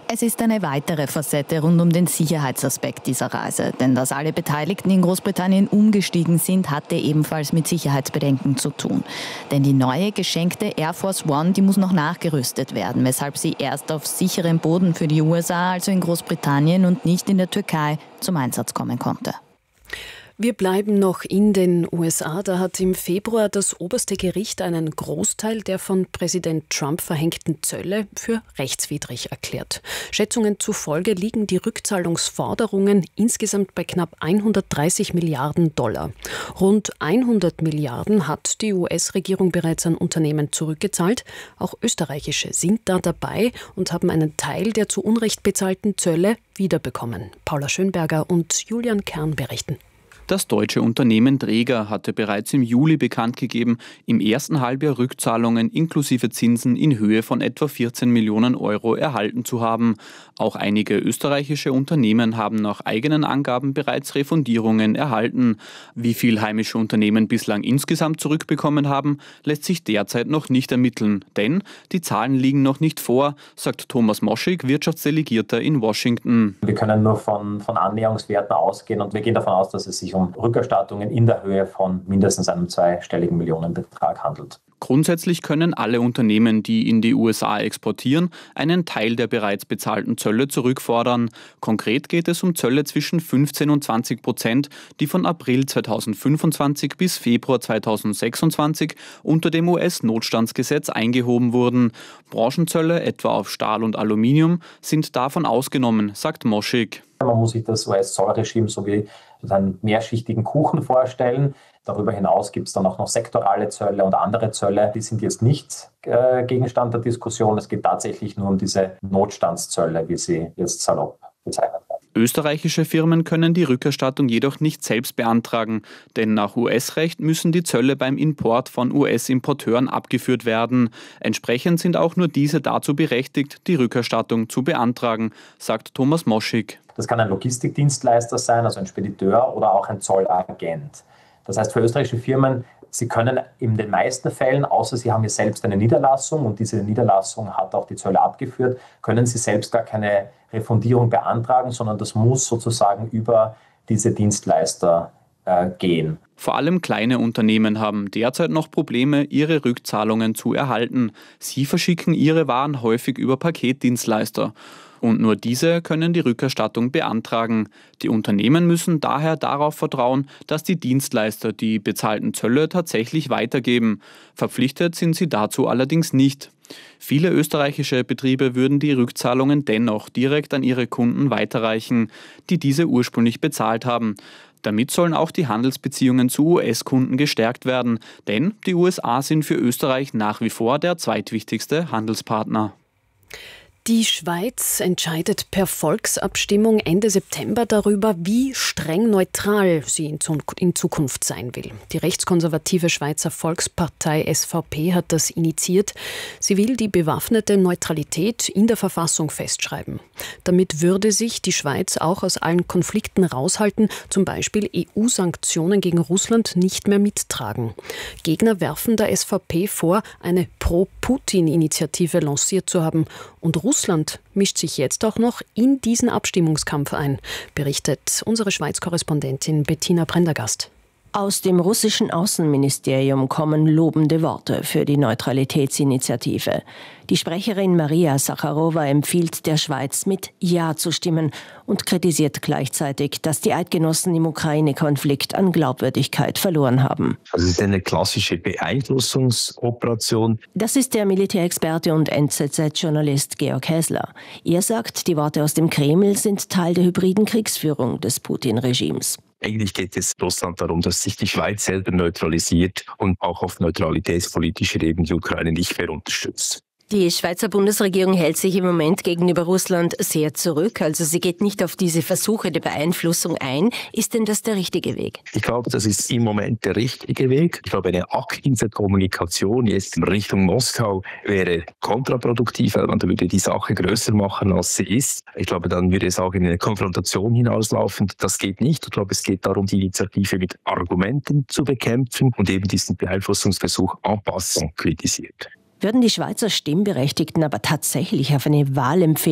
Es ist eine weitere Facette rund um den Sicherheitsaspekt dieser Reise. Denn dass alle Beteiligten in Großbritannien umgestiegen sind, hatte ebenfalls mit Sicherheitsbedenken zu tun. Denn die neue geschenkte Air Force One, die muss noch nachgerüstet werden, weshalb sie erst auf sicherem Boden für die USA, also in Großbritannien und nicht in der Türkei, zum Einsatz kommen konnte. Wir bleiben noch in den USA. Da hat im Februar das oberste Gericht einen Großteil der von Präsident Trump verhängten Zölle für rechtswidrig erklärt. Schätzungen zufolge liegen die Rückzahlungsforderungen insgesamt bei knapp 130 Milliarden $. Rund 100 Milliarden hat die US-Regierung bereits an Unternehmen zurückgezahlt. Auch österreichische sind da dabei und haben einen Teil der zu Unrecht bezahlten Zölle wiederbekommen. Paula Schönberger und Julian Kern berichten. Das deutsche Unternehmen Dräger hatte bereits im Juli bekannt gegeben, im ersten Halbjahr Rückzahlungen inklusive Zinsen in Höhe von etwa 14 Millionen € erhalten zu haben. Auch einige österreichische Unternehmen haben nach eigenen Angaben bereits Refundierungen erhalten. Wie viel heimische Unternehmen bislang insgesamt zurückbekommen haben, lässt sich derzeit noch nicht ermitteln. Denn die Zahlen liegen noch nicht vor, sagt Thomas Moschig, Wirtschaftsdelegierter in Washington. Wir können nur von Annäherungswerten ausgehen und wir gehen davon aus, dass es sich um Rückerstattungen in der Höhe von mindestens einem zweistelligen Millionenbetrag handelt. Grundsätzlich können alle Unternehmen, die in die USA exportieren, einen Teil der bereits bezahlten Zölle zurückfordern. Konkret geht es um Zölle zwischen 15 und 20%, die von April 2025 bis Februar 2026 unter dem US-Notstandsgesetz eingehoben wurden. Branchenzölle, etwa auf Stahl und Aluminium, sind davon ausgenommen, sagt Moschig. Man muss sich das US-Zollregime so wie einen mehrschichtigen Kuchen vorstellen. Darüber hinaus gibt es dann auch noch sektorale Zölle und andere Zölle. Die sind jetzt nicht Gegenstand der Diskussion. Es geht tatsächlich nur um diese Notstandszölle, wie sie jetzt salopp bezeichnet werden. Österreichische Firmen können die Rückerstattung jedoch nicht selbst beantragen, denn nach US-Recht müssen die Zölle beim Import von US-Importeuren abgeführt werden. Entsprechend sind auch nur diese dazu berechtigt, die Rückerstattung zu beantragen, sagt Thomas Moschig. Das kann ein Logistikdienstleister sein, also ein Spediteur oder auch ein Zollagent. Das heißt, für österreichische Firmen, sie können in den meisten Fällen, außer sie haben hier selbst eine Niederlassung und diese Niederlassung hat auch die Zölle abgeführt, können sie selbst gar keine Refundierung beantragen, sondern das muss sozusagen über diese Dienstleister gehen. Vor allem kleine Unternehmen haben derzeit noch Probleme, ihre Rückzahlungen zu erhalten. Sie verschicken ihre Waren häufig über Paketdienstleister. Und nur diese können die Rückerstattung beantragen. Die Unternehmen müssen daher darauf vertrauen, dass die Dienstleister die bezahlten Zölle tatsächlich weitergeben. Verpflichtet sind sie dazu allerdings nicht. Viele österreichische Betriebe würden die Rückzahlungen dennoch direkt an ihre Kunden weiterreichen, die diese ursprünglich bezahlt haben. Damit sollen auch die Handelsbeziehungen zu US-Kunden gestärkt werden, denn die USA sind für Österreich nach wie vor der zweitwichtigste Handelspartner. Die Schweiz entscheidet per Volksabstimmung Ende September darüber, wie streng neutral sie in Zukunft sein will. Die rechtskonservative Schweizer Volkspartei SVP hat das initiiert. Sie will die bewaffnete Neutralität in der Verfassung festschreiben. Damit würde sich die Schweiz auch aus allen Konflikten raushalten, zum Beispiel EU-Sanktionen gegen Russland nicht mehr mittragen. Gegner werfen der SVP vor, eine Pro-Putin-Initiative lanciert zu haben. Und Russland mischt sich jetzt auch noch in diesen Abstimmungskampf ein, berichtet unsere Schweiz-Korrespondentin Bettina Prendergast. Aus dem russischen Außenministerium kommen lobende Worte für die Neutralitätsinitiative. Die Sprecherin Maria Sacharowa empfiehlt der Schweiz, mit Ja zu stimmen und kritisiert gleichzeitig, dass die Eidgenossen im Ukraine-Konflikt an Glaubwürdigkeit verloren haben. Also es ist eine klassische Beeinflussungsoperation. Das ist der Militärexperte und NZZ-Journalist Georg Häsler. Er sagt, die Worte aus dem Kreml sind Teil der hybriden Kriegsführung des Putin-Regimes. Eigentlich geht es Russland darum, dass sich die Schweiz selber neutralisiert und auch auf neutralitätspolitischer Ebene die Ukraine nicht mehr unterstützt. Die Schweizer Bundesregierung hält sich im Moment gegenüber Russland sehr zurück. Also sie geht nicht auf diese Versuche der Beeinflussung ein. Ist denn das der richtige Weg? Ich glaube, das ist im Moment der richtige Weg. Ich glaube, eine aktive Kommunikation jetzt in Richtung Moskau wäre kontraproduktiv, weil man würde die Sache größer machen, als sie ist. Ich glaube, dann würde es auch in eine Konfrontation hinauslaufen. Das geht nicht. Ich glaube, es geht darum, die Initiative mit Argumenten zu bekämpfen und eben diesen Beeinflussungsversuch en passant kritisiert. Würden die Schweizer Stimmberechtigten aber tatsächlich auf eine Wahlempfehlung